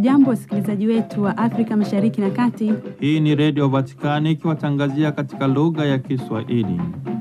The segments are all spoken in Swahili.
Hamjambo wasikilizaji wetu wa Afrika Mashariki na Kati. Hii ni Radio Vatikani ikiwatangazia katika lugha ya Kiswahili.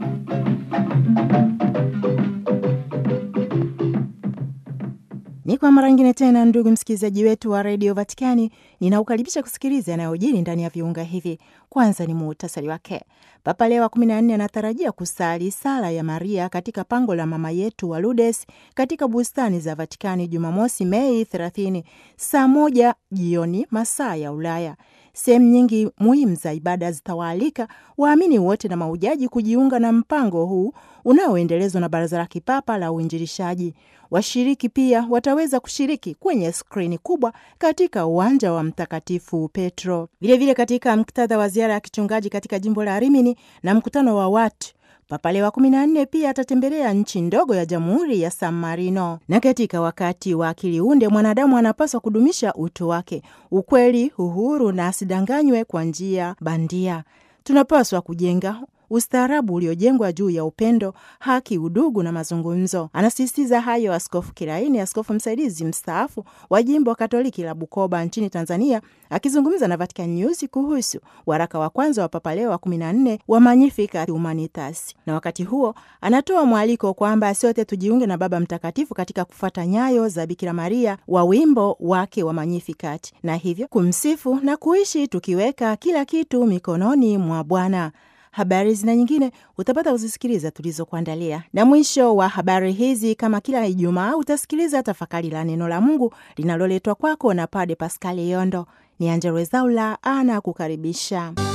Ni kwa mara nyingine tena, ndugu msikilizaji wetu wa Radio Vatikani, ninaukaribisha kusikiliza yanayojiri ndani ya viunga hivi. Kwanza ni muhtasari wake. Papa Leo wa 14 anatarajia kusali sala ya Maria katika pango la mama yetu wa Lourdes katika bustani za Vatikani Jumamosi Mei 30 saa 1 jioni masaa ya Ulaya. Sehemu nyingi muhimu za ibada zitawaalika waamini wote na mahujaji kujiunga na mpango huu unaoendelezwa na Baraza la Kipapa la Uinjilishaji. Washiriki pia wataweza kushiriki kwenye skrini kubwa katika uwanja wa Mtakatifu Petro. Vilevile katika muktadha wa ziara ya kichungaji katika jimbo la Rimini na mkutano wa watu, Papa Leo wa 14 pia atatembelea nchi ndogo ya Jamhuri ya San Marino. Na katika wakati wa akili unde, mwanadamu anapaswa kudumisha utu wake, ukweli, uhuru na asidanganywe kwa njia bandia. Tunapaswa kujenga ustaarabu uliojengwa juu ya upendo, haki, udugu na mazungumzo. Anasisitiza hayo Askofu Kilaini, askofu msaidizi mstaafu wa jimbo Katoliki la Bukoba nchini Tanzania, akizungumza na Vatican News kuhusu waraka wa kwanza wa Papa Leo wa 14 wa Magnificat Humanitas. Na wakati huo anatoa mwaliko kwamba sote tujiunge na Baba Mtakatifu katika kufuata nyayo za Bikira Maria wa wimbo wake wa Magnificat, na hivyo kumsifu na kuishi tukiweka kila kitu mikononi mwa Bwana. Habari zina nyingine utapata uzisikiliza tulizokuandalia. Na mwisho wa habari hizi, kama kila Ijumaa, utasikiliza tafakari la neno la Mungu linaloletwa kwako na Padre Pascal Yondo. Ni Angella Rwezaula ana kukaribisha.